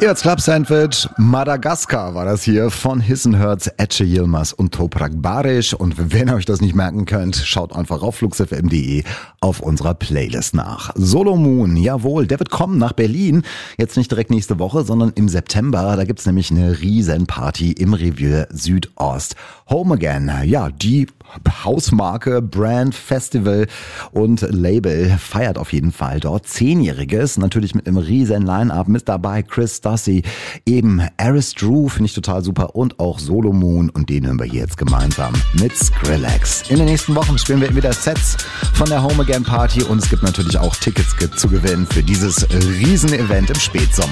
Jetzt Club Sandwich, Madagaskar war das hier von Hissen Hertz, Ece Yilmaz und Toprak Barisch. Und wenn ihr euch das nicht merken könnt, schaut einfach auf fluxfm.de auf unserer Playlist nach. Solo Moon, jawohl, der wird kommen nach Berlin. Jetzt nicht direkt nächste Woche, sondern im September. Da gibt's nämlich eine Riesenparty im Revier Südost. Home Again, ja, die Hausmarke, Brand, Festival und Label feiert auf jeden Fall dort 10-Jähriges. Natürlich mit einem riesen Line-Up mit dabei Chris Stassi, eben Aris Drew, finde ich total super, und auch Solo Moon, und den hören wir hier jetzt gemeinsam mit Skrillex. In den nächsten Wochen spielen wir wieder Sets von der Home Again Party und es gibt natürlich auch Tickets zu gewinnen für dieses Riesen-Event im Spätsommer.